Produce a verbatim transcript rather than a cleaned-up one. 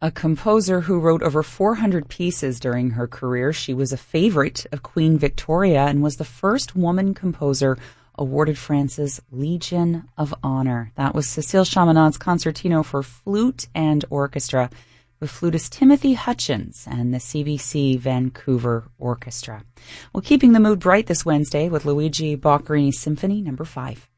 A composer who wrote over four hundred pieces during her career, she was a favorite of Queen Victoria and was the first woman composer awarded France's Legion of Honor. That was Cécile Chaminad's concertino for flute and orchestra with flutist Timothy Hutchins and the C B C Vancouver Orchestra. Well, keeping the mood bright this Wednesday with Luigi Boccherini's Symphony number five.